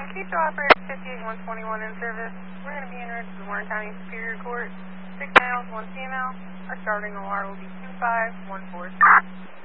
Keto Operator 58121 in service. We're going to be en route to the Warren County Superior Court. 6 males, 1 female. Our starting OR will be 2514.